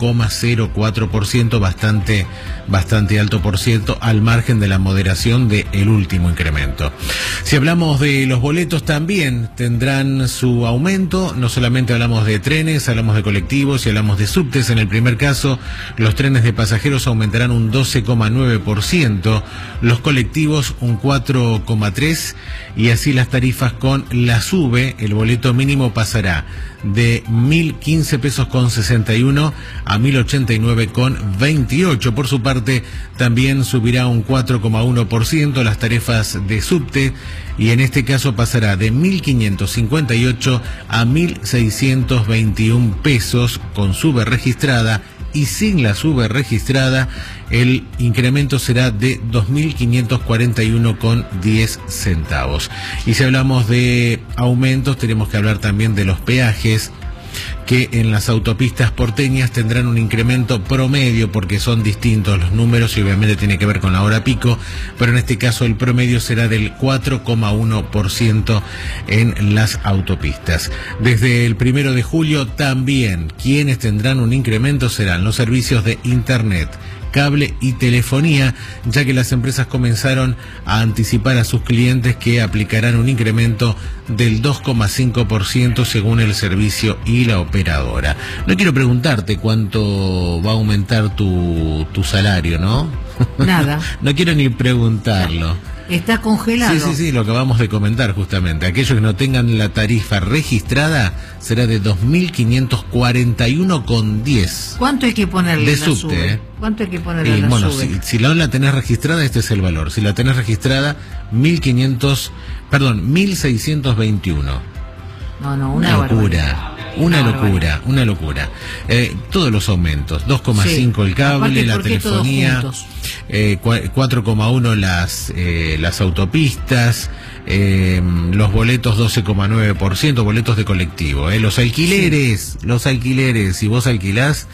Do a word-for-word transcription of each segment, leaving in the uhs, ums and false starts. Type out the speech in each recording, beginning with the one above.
coma cero cuatro por ciento, bastante, bastante alto por ciento, al margen de la moderación del último incremento. Si hablamos de los boletos, también tendrán su aumento. No solamente hablamos de trenes, hablamos de colectivos y hablamos de subtes. En el primer caso, los trenes de pasajeros aumentarán un doce coma nueve por ciento, los colectivos un cuatro coma tres por ciento, y así las tarifas con la SUBE. El boleto mínimo pasará de mil quince pesos con sesenta y uno a mil ochenta y nueve con veintiocho. Por su parte, también subirá un cuatro coma uno por ciento las tarifas de subte, y en este caso pasará de mil quinientos cincuenta y ocho a mil seiscientos veintiún pesos con SUBE registrada, y sin la SUBE registrada el incremento será de dos mil quinientos cuarenta y uno con diez centavos. Y si hablamos de aumentos, tenemos que hablar también de los peajes, que en las autopistas porteñas tendrán un incremento promedio, porque son distintos los números y obviamente tiene que ver con la hora pico, pero en este caso el promedio será del cuatro coma uno por ciento en las autopistas. Desde el primero de julio también quienes tendrán un incremento serán los servicios de internet, cable y telefonía, ya que las empresas comenzaron a anticipar a sus clientes que aplicarán un incremento del dos coma cinco por ciento según el servicio y la operadora. No quiero preguntarte cuánto va a aumentar tu, tu salario, ¿no? Nada. No quiero ni preguntarlo. Está congelado. Sí, sí, sí, lo que acabamos de comentar justamente. Aquellos que no tengan la tarifa registrada será de dos mil quinientos cuarenta y uno con diez. ¿Cuánto hay que ponerle de la subte, SUBE? ¿eh? ¿Cuánto hay que ponerle Y la bueno, SUBE? si, si no la tenés registrada, este es el valor. Si la tenés registrada, mil quinientos, perdón, mil seiscientos veintiuno. No, no, una, una locura. barbaridad. Una, una locura, una locura. Eh, todos los aumentos, dos coma cinco sí. el cable, Aparte, la telefonía, eh, cuatro coma uno las, eh, las autopistas, eh, los boletos doce coma nueve por ciento, boletos de colectivo, eh, los alquileres, sí. los alquileres, si vos alquilás,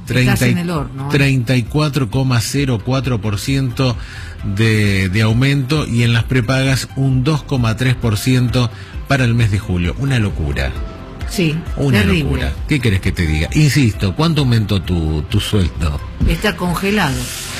treinta y cuatro coma cero cuatro por ciento de, de aumento, y en las prepagas un dos coma tres por ciento para el mes de julio. Una locura. Sí, una terrible. locura. ¿Qué querés que te diga? Insisto, ¿cuánto aumentó tu, tu sueldo? Está congelado.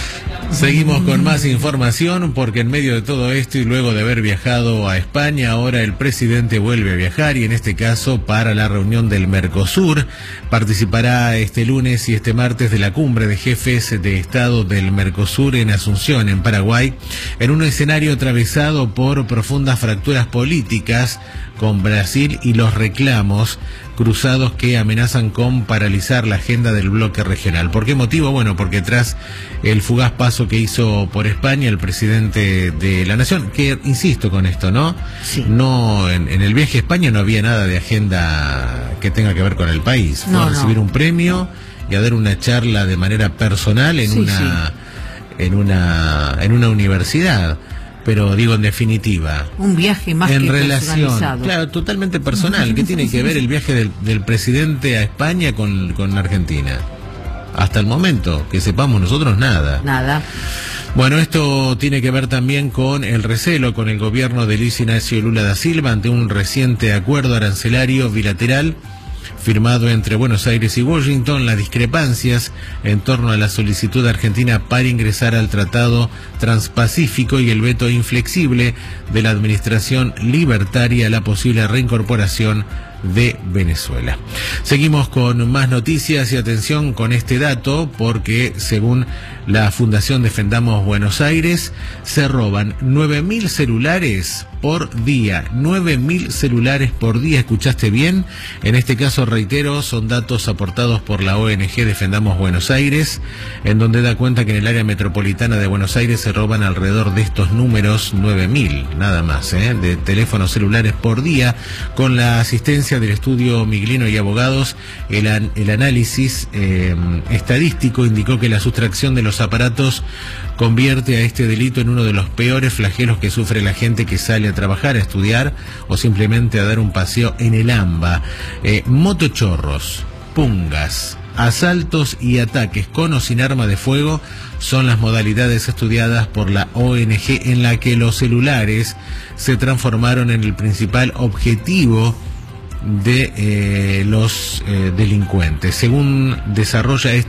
Seguimos con más información, porque en medio de todo esto y luego de haber viajado a España, ahora el presidente vuelve a viajar, y en este caso para la reunión del Mercosur. Participará este lunes y este martes de la cumbre de jefes de Estado del Mercosur en Asunción, en Paraguay, en un escenario atravesado por profundas fracturas políticas con Brasil y los reclamos cruzados que amenazan con paralizar la agenda del bloque regional. ¿Por qué motivo? Bueno, porque tras el fugaz paso que hizo por España el presidente de la Nación, que insisto con esto, ¿no? Sí. No, en, en el viaje a España no había nada de agenda que tenga que ver con el país. Fue no, a recibir no. un premio y a dar una charla de manera personal en sí, una sí. en una en una universidad. Pero digo, en definitiva, un viaje más en que relación, personalizado. claro, totalmente personal. ¿Qué tiene que ver el viaje del, del presidente a España con, con Argentina? Hasta el momento, que sepamos nosotros, nada. Nada. Bueno, esto tiene que ver también con el recelo con el gobierno de Luis Ignacio Lula da Silva ante un reciente acuerdo arancelario bilateral firmado entre Buenos Aires y Washington. Las discrepancias en torno a la solicitud argentina para ingresar al Tratado Transpacífico y el veto inflexible de la administración libertaria a la posible reincorporación de Venezuela. Seguimos con más noticias y atención con este dato, porque según la Fundación Defendamos Buenos Aires, se roban nueve mil celulares por día. nueve mil celulares por día, ¿escuchaste bien? En este caso, reitero, son datos aportados por la O N G Defendamos Buenos Aires, en donde da cuenta que en el área metropolitana de Buenos Aires se roban alrededor de estos números, nueve mil, nada más, ¿eh? de teléfonos celulares por día. Con la asistencia del estudio Miglino y Abogados, el, an el análisis eh, estadístico indicó que la sustracción de los aparatos convierte a este delito en uno de los peores flagelos que sufre la gente que sale a trabajar, a estudiar o simplemente a dar un paseo en el AMBA. Eh, motochorros, pungas, asaltos y ataques con o sin arma de fuego son las modalidades estudiadas por la O N G, en la que los celulares se transformaron en el principal objetivo de eh, los eh, delincuentes. Según desarrolla este